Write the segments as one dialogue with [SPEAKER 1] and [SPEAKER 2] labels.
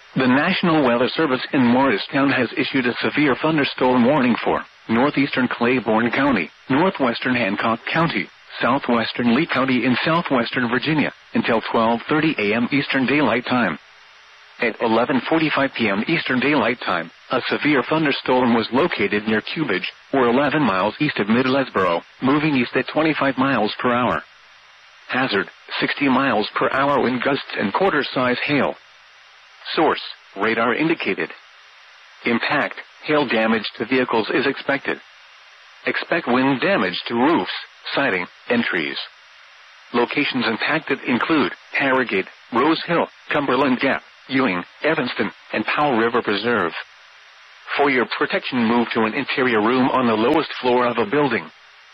[SPEAKER 1] The National Weather Service in Morristown has issued a severe thunderstorm warning for northeastern Claiborne County, northwestern Hancock County, southwestern Lee County in southwestern Virginia until 12:30 a.m. Eastern Daylight Time. At 11:45 p.m. Eastern Daylight Time, a severe thunderstorm was located near Cubage, or 11 miles east of Mid-Lesboro, moving east at 25 miles per hour. Hazard, 60 miles per hour wind gusts and quarter-size hail. Source, radar indicated. Impact, hail damage to vehicles is expected. Expect wind damage to roofs, siding, and trees. Locations impacted include Harrogate, Rose Hill, Cumberland Gap, Ewing, Evanston, and Powell River Preserve. For your protection, move to an interior room on the lowest floor of a building.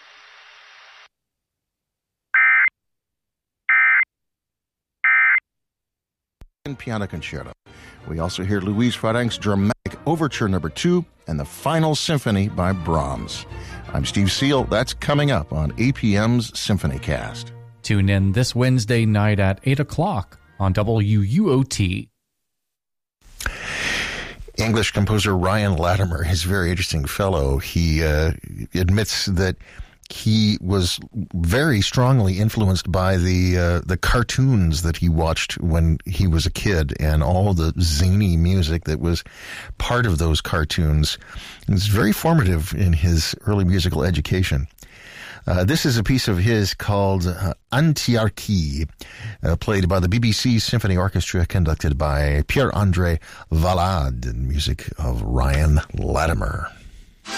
[SPEAKER 2] Piano Concerto. We also hear Louise Fradang's dramatic Overture No. 2 and the Final Symphony by Brahms. I'm Steve Seal. That's coming up on APM's Symphony Cast.
[SPEAKER 3] Tune in this Wednesday night at 8 o'clock on WUOT.
[SPEAKER 2] English composer Ryan Latimer is a very interesting fellow. He admits that he was very strongly influenced by the cartoons that he watched when he was a kid and all the zany music that was part of those cartoons. It was very formative in his early musical education. This is a piece of his called Antiarchie, played by the BBC Symphony Orchestra, conducted by Pierre-André Valade, and music of Ryan Latimer.